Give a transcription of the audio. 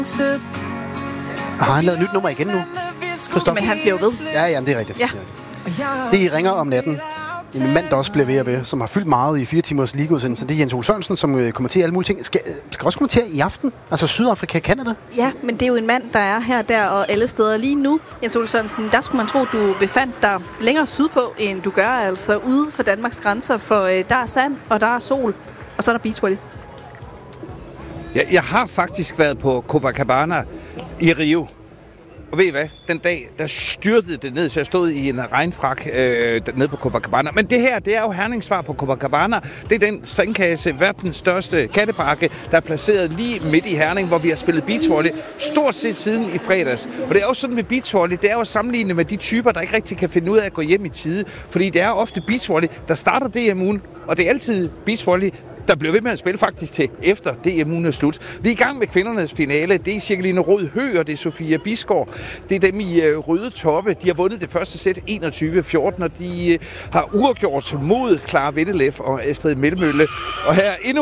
Har han lavet nyt nummer igen nu? Men han bliver jo ved. Ja, jamen, det er rigtigt. Ja. Det ringer om natten. En mand, der også bliver ved og ved, som har fyldt meget i 4 timers ligaudsendelsen. Det er Jens Ole Sørensen, som kommenterer alle mulige ting. Skal også kommentere i aften. Altså Sydafrika, Canada. Ja, men det er jo en mand, der er her, der og alle steder lige nu. Jens Ole Sørensen, der skulle man tro, du befandt dig længere sydpå, end du gør, altså ude for Danmarks grænser. For der er sand, og der er sol, og så er der beachvolley. Jeg har faktisk været på Copacabana i Rio. Og ved I hvad? Den dag, der styrtede det ned, så jeg stod i en regnfrak nede på Copacabana. Men det her, det er jo Herningsvar på Copacabana. Det er den sandkasse, verdens største kattebakke, der er placeret lige midt i Herning, hvor vi har spillet beachvolley stort set siden i fredags. Og det er jo sådan med beachvolley, det er jo sammenlignet med de typer, der ikke rigtig kan finde ud af at gå hjem i tide. Fordi det er ofte beachvolley, der starter DM-ugen, og det er altid beachvolley, der bliver ved med at spille faktisk til efter DM-ugen er slut. Vi er i gang med kvindernes finale. Det er Cirkeline Rød Høgh, og det er Sofia Bisgaard. Det er dem i røde toppe. De har vundet det første sæt 21-14, og de har uafgjort mod Clara Wettelef og Astrid Melmølle. Og her endnu